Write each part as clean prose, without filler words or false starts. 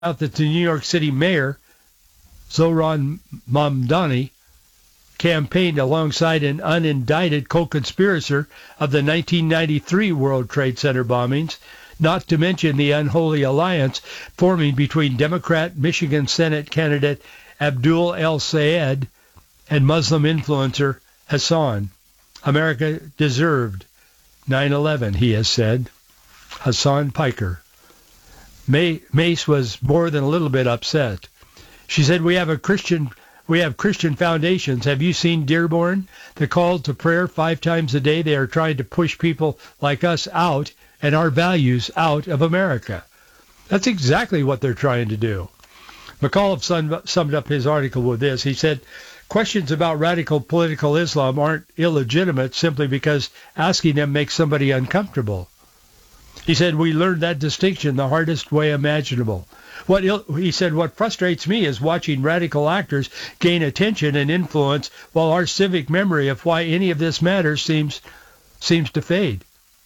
out that the New York City mayor, Zohran Mamdani, campaigned alongside an unindicted co-conspirator of the 1993 World Trade Center bombings, not to mention the unholy alliance forming between Democrat Michigan Senate candidate Abdul El-Sayed and Muslim influencer Hassan. America deserved 9/11, he has said. Hassan Piker. Mace was more than a little bit upset. She said, we have Christian foundations. Have you seen Dearborn? The call to prayer 5 times a day. They are trying to push people like us out and our values out of America. That's exactly what they're trying to do. McAuliffe summed up his article with this. He said, questions about radical political Islam aren't illegitimate simply because asking them makes somebody uncomfortable. He said, we learned that distinction the hardest way imaginable. He said, what frustrates me is watching radical actors gain attention and influence while our civic memory of why any of this matters seems to fade.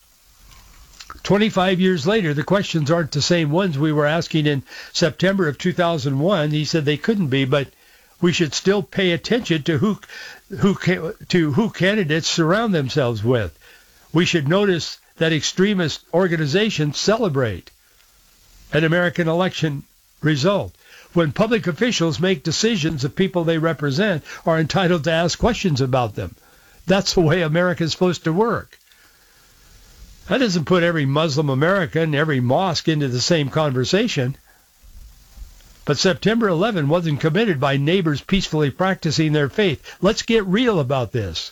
25 years later, the questions aren't the same ones we were asking in September of 2001. He said they couldn't be, but we should still pay attention to who candidates surround themselves with. We should notice that extremist organizations celebrate an American election result. When public officials make decisions, the people they represent are entitled to ask questions about them. That's the way America is supposed to work. That doesn't put every Muslim American, every mosque into the same conversation. But September 11 wasn't committed by neighbors peacefully practicing their faith. Let's get real about this.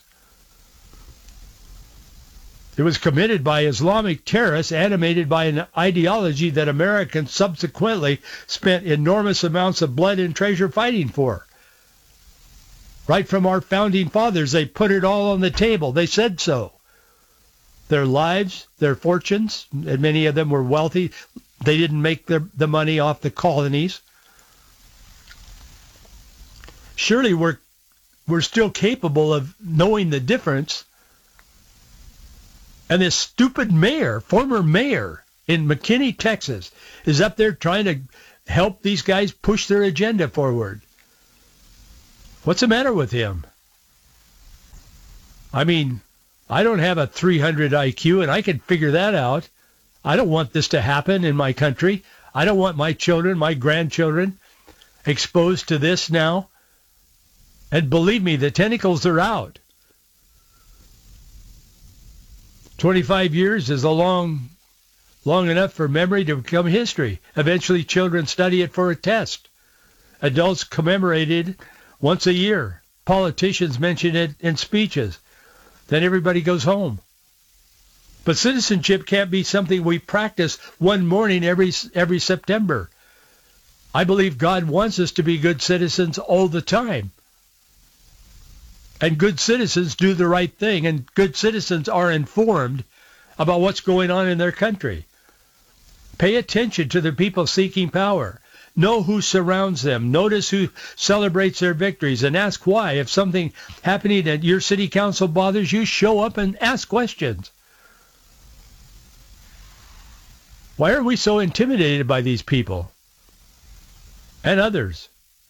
It was committed by Islamic terrorists animated by an ideology that Americans subsequently spent enormous amounts of blood and treasure fighting for. Right from our founding fathers, they put it all on the table. They said so. Their lives, their fortunes, and many of them were wealthy. They didn't make the money off the colonies. Surely we're still capable of knowing the difference. And this stupid mayor, former mayor in McKinney, Texas, is up there trying to help these guys push their agenda forward. What's the matter with him? I mean, I don't have a 300 IQ, and I can figure that out. I don't want this to happen in my country. I don't want my children, my grandchildren, exposed to this now. And believe me, the tentacles are out. 25 years is long enough for memory to become history. Eventually, children study it for a test. Adults commemorate it once a year. Politicians mention it in speeches. Then everybody goes home. But citizenship can't be something we practice one morning every September. I believe God wants us to be good citizens all the time. And good citizens do the right thing, and good citizens are informed about what's going on in their country. Pay attention to the people seeking power. Know who surrounds them. Notice who celebrates their victories, and ask why. If something happening at your city council bothers you, show up and ask questions. Why are we so intimidated by these people and others?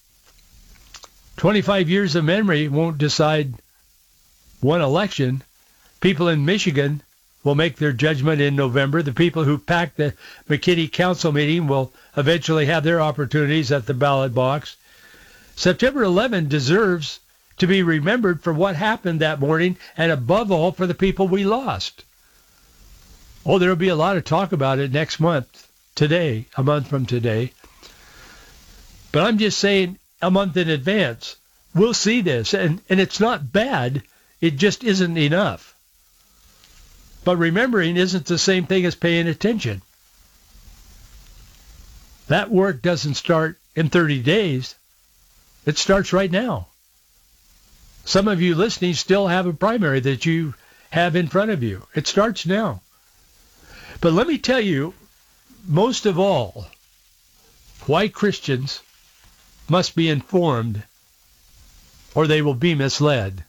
25 years of memory won't decide one election. People in Michigan will make their judgment in November. The people who packed the McKinney Council meeting will eventually have their opportunities at the ballot box. September 11 deserves to be remembered for what happened that morning, and above all, for the people we lost. Oh, there will be a lot of talk about it next month, a month from today. But I'm just saying, a month in advance, we'll see this, and it's not bad. It just isn't enough. But remembering isn't the same thing as paying attention. That work doesn't start in 30 days. It starts right now. Some of you listening still have a primary that you have in front of you. It starts now. But let me tell you, most of all, why Christians must be informed or they will be misled.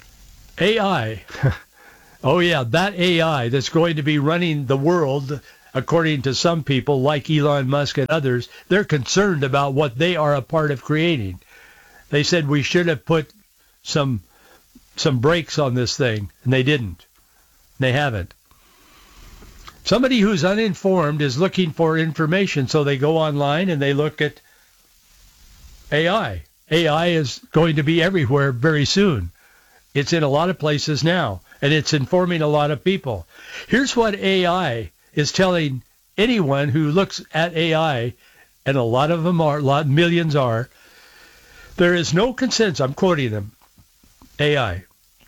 AI. Oh, yeah, that AI that's going to be running the world according to some people like Elon Musk and others, they're concerned about what they are a part of creating. They said we should have put some brakes on this thing, and they didn't. They haven't. Somebody who's uninformed is looking for information, so they go online and they look at AI. AI is going to be everywhere very soon. It's in a lot of places now, and it's informing a lot of people. Here's what AI is telling anyone who looks at AI, and a lot of them are, millions are. There is no consensus. I'm quoting them. AI.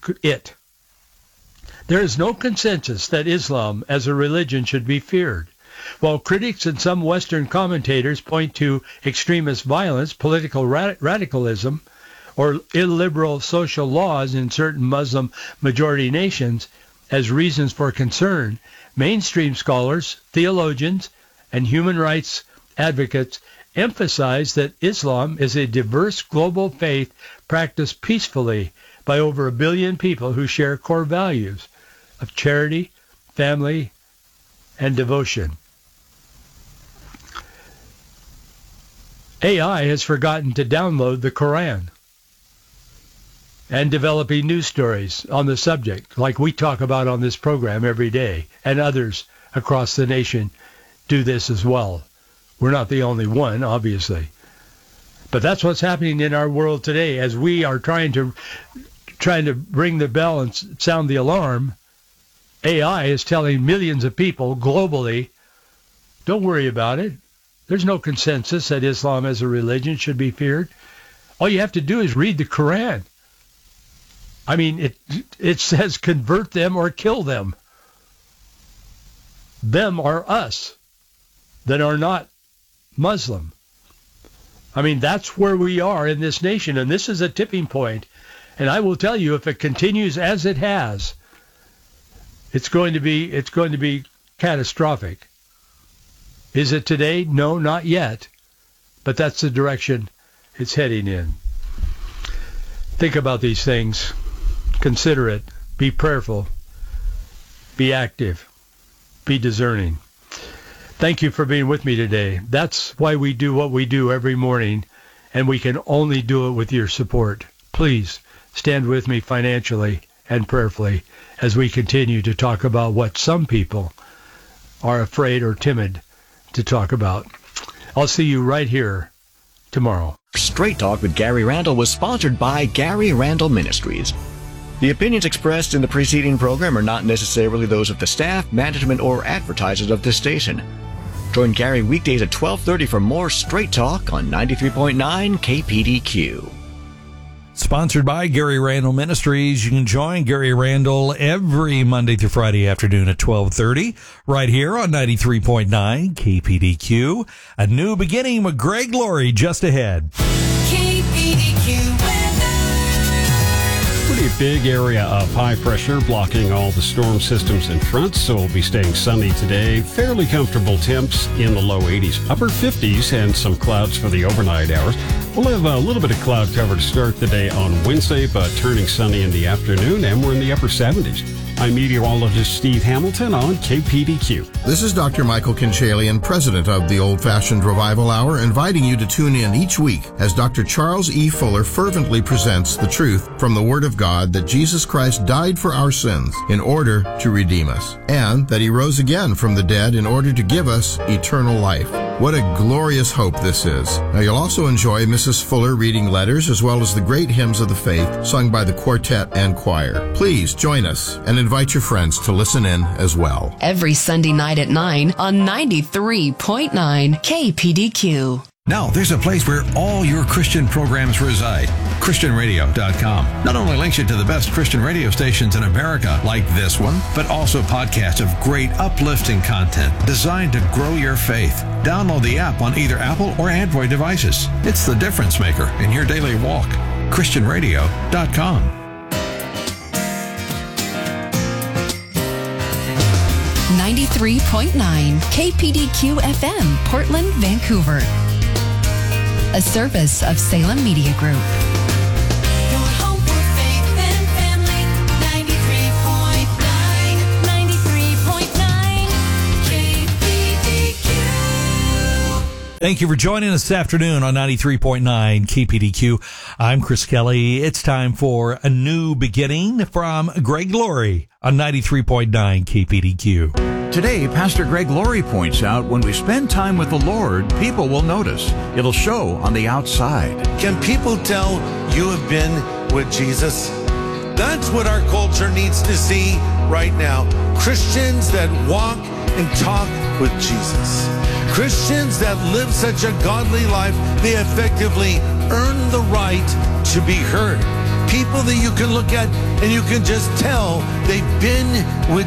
There is no consensus that Islam as a religion should be feared. While critics and some Western commentators point to extremist violence, political radicalism, or illiberal social laws in certain Muslim-majority nations as reasons for concern, mainstream scholars, theologians, and human rights advocates emphasize that Islam is a diverse global faith practiced peacefully by over 1 billion people who share core values of charity, family, and devotion. AI has forgotten to download the Quran and developing news stories on the subject, like we talk about on this program every day, and others across the nation do this as well. We're not the only one, obviously. But that's what's happening in our world today as we are trying to ring the bell and sound the alarm. AI is telling millions of people globally, don't worry about it. There's no consensus that Islam as a religion should be feared. All you have to do is read the Quran. I mean, it says convert them or kill them. Them are us that are not Muslim. I mean, that's where we are in this nation, and this is a tipping point. And I will tell you, if it continues as it has, it's going to be catastrophic. Is it today? No, not yet. But that's the direction it's heading in. Think about these things. Consider it. Be prayerful. Be active. Be discerning. Thank you for being with me today. That's why we do what we do every morning, and we can only do it with your support. Please stand with me financially and prayerfully as we continue to talk about what some people are afraid or timid to talk about. I'll see you right here tomorrow. Straight Talk with Gary Randall was sponsored by Gary Randall Ministries. The opinions expressed in the preceding program are not necessarily those of the staff, management, or advertisers of this station. Join Gary weekdays at 12:30 for more Straight Talk on 93.9 KPDQ. Sponsored by Gary Randall Ministries. You can join Gary Randall every Monday through Friday afternoon at 12:30 right here on 93.9 KPDQ. A new beginning with Greg Laurie just ahead. KPDQ weather. Pretty big area of high pressure blocking all the storm systems in front, so we'll be staying sunny today. Fairly comfortable temps in the low 80s, upper 50s, and some clouds for the overnight hours. We'll have a little bit of cloud cover to start the day on Wednesday, but turning sunny in the afternoon, and we're in the upper 70s. I'm meteorologist Steve Hamilton on KPDQ. This is Dr. Michael Kinchalian, president of the Old Fashioned Revival Hour, inviting you to tune in each week as Dr. Charles E. Fuller fervently presents the truth from the Word of God that Jesus Christ died for our sins in order to redeem us, and that He rose again from the dead in order to give us eternal life. What a glorious hope this is. Now, you'll also enjoy Mrs. Fuller reading letters as well as the great hymns of the faith sung by the quartet and choir. Please join us and invite your friends to listen in as well. Every Sunday night at 9 on 93.9 KPDQ. Now, there's a place where all your Christian programs reside. ChristianRadio.com not only links you to the best Christian radio stations in America, like this one, but also podcasts of great uplifting content designed to grow your faith. Download the app on either Apple or Android devices. It's the difference maker in your daily walk. ChristianRadio.com. 93.9 KPDQ FM, Portland, Vancouver. A service of Salem Media Group. Your home for faith and family. 93.9 KPDQ. Thank you for joining us this afternoon on 93.9 KPDQ. I'm Chris Kelly. It's time for a new beginning from Greg Laurie on 93.9 KPDQ. Today, Pastor Greg Laurie points out when we spend time with the Lord, people will notice. It'll show on the outside. Can people tell you have been with Jesus? That's what our culture needs to see right now. Christians that walk and talk with Jesus. Christians that live such a godly life, they effectively earn the right to be heard. People that you can look at and you can just tell they've been with